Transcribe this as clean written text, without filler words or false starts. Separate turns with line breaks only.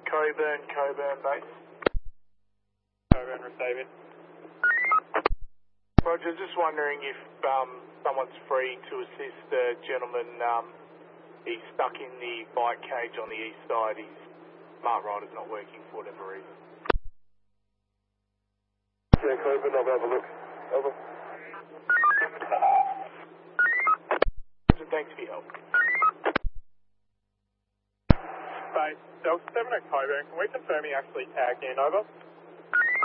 Coburn base.
Coburn receiving.
Roger, just wondering if someone's free to assist the gentleman. He's stuck in the bike cage on the east side. His smart rider's not working for whatever reason.
Yeah, Coburn, I'll have a look. Over.
Thanks for your help.
Base, Delta 7 at Coburn, can we confirm he actually tagged in? Over.